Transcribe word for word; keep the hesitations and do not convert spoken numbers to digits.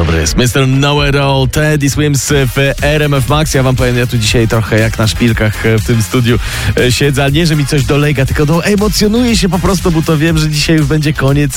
dobry jest. mister Know-It-All, Teddy Swims w R M F Max. Ja wam powiem, ja tu dzisiaj trochę jak na szpilkach w tym studiu siedzę, ale nie, że mi coś dolega, tylko no, emocjonuję się po prostu, bo to wiem, że dzisiaj już będzie koniec